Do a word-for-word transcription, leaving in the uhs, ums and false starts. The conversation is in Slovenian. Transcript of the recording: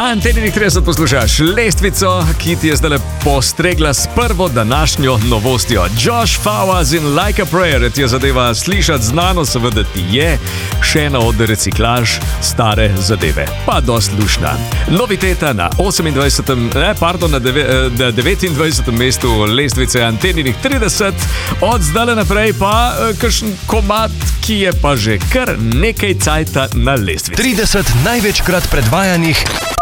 Anteninih trideset poslušaš lestvico, ki ti je zdaj postregla s prvo današnjo novostjo. Josh Fawaz in Like a Prayer ti je zadeva slišati znano, seveda ti je še ena od reciklaž stare zadeve. Pa dost lušna. Noviteta na osemindvajsetem, ne, pardon, na, deve, na devetindvajsetem mestu lestvice Anteninih trideset, od zdaj naprej pa kakšen komad, ki je pa že kar nekaj cajta na lestvici. trideset največkrat predvajanih